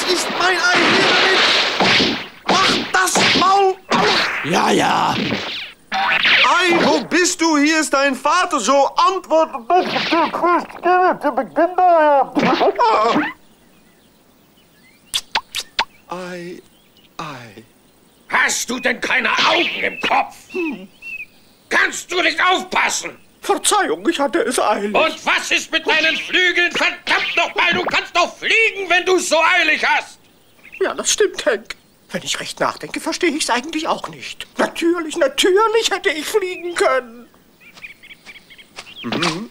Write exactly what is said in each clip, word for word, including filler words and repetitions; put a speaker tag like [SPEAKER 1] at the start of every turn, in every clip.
[SPEAKER 1] ist mein Ei hier damit. Mach das Maul auf.
[SPEAKER 2] Ja, ja.
[SPEAKER 1] Ei, wo bist du? Hier ist dein Vater. So antworte doch. Ei, ei.
[SPEAKER 3] Hast du denn keine Augen im Kopf? Hm. Kannst du nicht aufpassen?
[SPEAKER 2] Verzeihung, ich hatte es eilig.
[SPEAKER 3] Und was ist mit deinen Flügeln? Verdammt nochmal, du kannst doch fliegen, wenn du es so eilig hast.
[SPEAKER 2] Ja, das stimmt, Hank. Wenn ich recht nachdenke, verstehe ich es eigentlich auch nicht. Natürlich, natürlich hätte ich fliegen können.
[SPEAKER 1] Mhm.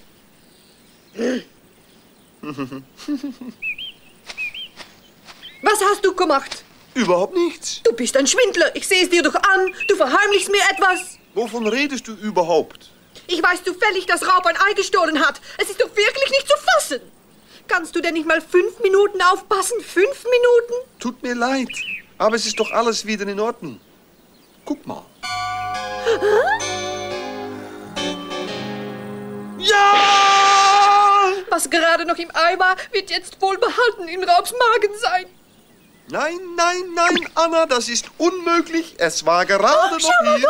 [SPEAKER 4] Was hast du gemacht?
[SPEAKER 1] Überhaupt nichts.
[SPEAKER 4] Du bist ein Schwindler. Ich sehe es dir doch an. Du verheimlichst mir etwas.
[SPEAKER 1] Wovon redest du überhaupt?
[SPEAKER 4] Ich weiß zufällig, dass Raub ein Ei gestohlen hat. Es ist doch wirklich nicht zu fassen. Kannst du denn nicht mal fünf Minuten aufpassen? Fünf Minuten?
[SPEAKER 1] Tut mir leid, aber es ist doch alles wieder in Ordnung. Guck mal. Ja!
[SPEAKER 4] Was gerade noch im Ei war, wird jetzt wohlbehalten in Raubs Magen sein.
[SPEAKER 1] Nein, nein, nein, Anna, das ist unmöglich. Es war gerade
[SPEAKER 4] oh,
[SPEAKER 1] noch
[SPEAKER 4] schau mal
[SPEAKER 1] hier.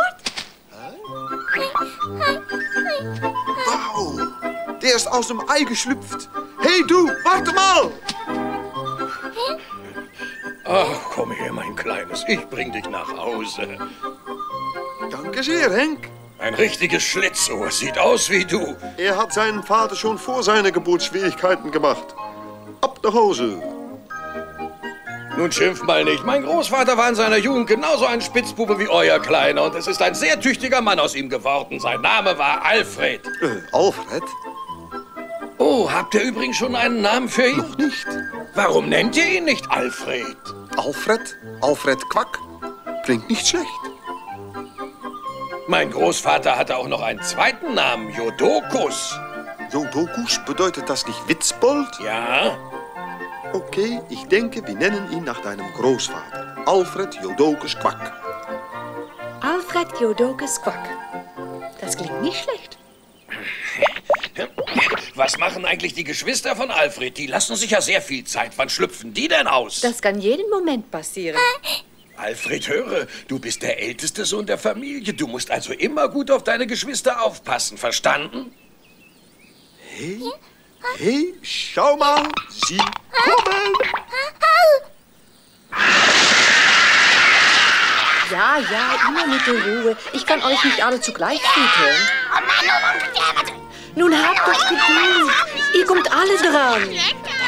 [SPEAKER 4] dort.
[SPEAKER 1] Wow, der ist aus dem Ei geschlüpft. Hey du, warte mal.
[SPEAKER 3] Ach, komm her, mein Kleines. Ich bring dich nach Hause.
[SPEAKER 1] Danke sehr, Henk.
[SPEAKER 3] Ein richtiges Schlitzohr. Sieht aus wie du.
[SPEAKER 1] Er hat seinen Vater schon vor seiner Geburt Schwierigkeiten gemacht. Ab nach Hause.
[SPEAKER 3] Nun schimpf mal nicht. Mein Großvater war in seiner Jugend genauso ein Spitzbube wie euer Kleiner. Und es ist ein sehr tüchtiger Mann aus ihm geworden. Sein Name war Alfred.
[SPEAKER 1] Äh, Alfred?
[SPEAKER 3] Oh, habt ihr übrigens schon einen Namen für ihn?
[SPEAKER 1] Noch nicht.
[SPEAKER 3] Warum nennt ihr ihn nicht Alfred?
[SPEAKER 1] Alfred? Alfred Quack? Klingt nicht schlecht.
[SPEAKER 3] Mein Großvater hatte auch noch einen zweiten Namen, Jodokus.
[SPEAKER 1] Jodokus? Bedeutet das nicht Witzbold?
[SPEAKER 3] Ja.
[SPEAKER 1] Okay, ich denke, wir nennen ihn nach deinem Großvater. Alfred Jodokus Quack.
[SPEAKER 4] Alfred Jodokus Quack. Das klingt nicht schlecht.
[SPEAKER 3] Was machen eigentlich die Geschwister von Alfred? Die lassen sich ja sehr viel Zeit. Wann schlüpfen die denn aus?
[SPEAKER 4] Das kann jeden Moment passieren.
[SPEAKER 3] Alfred, höre, du bist der älteste Sohn der Familie. Du musst also immer gut auf deine Geschwister aufpassen, verstanden?
[SPEAKER 1] Hey, hey, schau mal, sie kommen!
[SPEAKER 4] Ja, ja, immer mit der Ruhe. Ich kann euch nicht alle zugleich füttern. Nun habt doch Geduld. Ihr kommt alle dran.